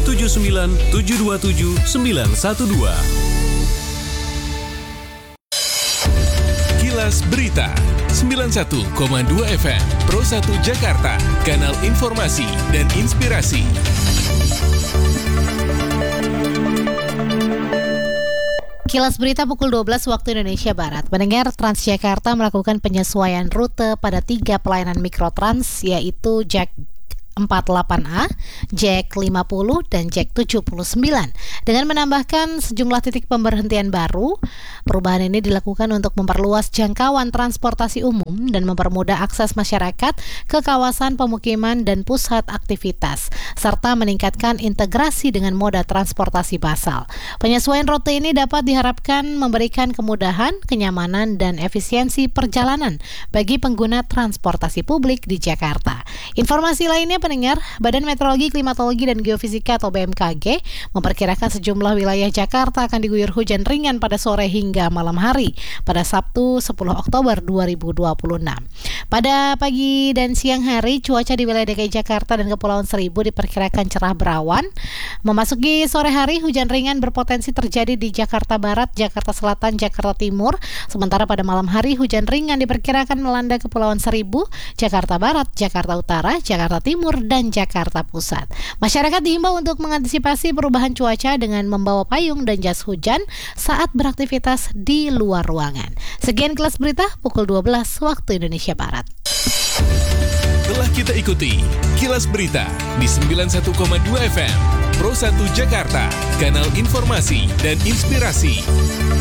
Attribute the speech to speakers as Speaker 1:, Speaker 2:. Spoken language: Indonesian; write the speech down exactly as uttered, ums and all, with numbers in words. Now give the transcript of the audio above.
Speaker 1: tujuh sembilan tujuh dua tujuh sembilan satu dua. Kilas Berita sembilan puluh satu koma dua F M Pro satu Jakarta, kanal informasi dan inspirasi.
Speaker 2: Kilas Berita pukul dua belas waktu Indonesia Barat. Pendengar, Transjakarta melakukan penyesuaian rute pada tiga pelayanan Mikrotrans, yaitu Jak empat puluh delapan A, Jak lima puluh, dan Jak tujuh puluh sembilan. Dengan menambahkan sejumlah titik pemberhentian baru, perubahan ini dilakukan untuk memperluas jangkauan transportasi umum dan mempermudah akses masyarakat ke kawasan pemukiman dan pusat aktivitas, serta meningkatkan integrasi dengan moda transportasi basal. Penyesuaian rute ini dapat diharapkan memberikan kemudahan, kenyamanan, dan efisiensi perjalanan bagi pengguna transportasi publik di Jakarta. Informasi lainnya, pendengar, Badan Meteorologi, Klimatologi, dan Geofisika atau B M K G memperkirakan sejumlah wilayah Jakarta akan diguyur hujan ringan pada sore hingga malam hari pada Sabtu sepuluh Oktober dua ribu dua puluh enam. Pada pagi dan siang hari, cuaca di wilayah D K I Jakarta dan Kepulauan Seribu diperkirakan cerah berawan. Memasuki sore hari, hujan ringan berpotensi terjadi di Jakarta Barat, Jakarta Selatan, Jakarta Timur. Sementara pada malam hari, hujan ringan diperkirakan melanda Kepulauan Seribu, Jakarta Barat, Jakarta Utara, Jakarta Timur, dan Jakarta Pusat. Masyarakat dihimbau untuk mengantisipasi perubahan cuaca dengan membawa payung dan jas hujan saat beraktivitas di luar ruangan. Sekian Kilas Berita pukul dua belas waktu Indonesia Barat.
Speaker 1: Telah kita ikuti Kilas Berita di sembilan puluh satu koma dua F M Pro satu Jakarta, kanal informasi dan inspirasi.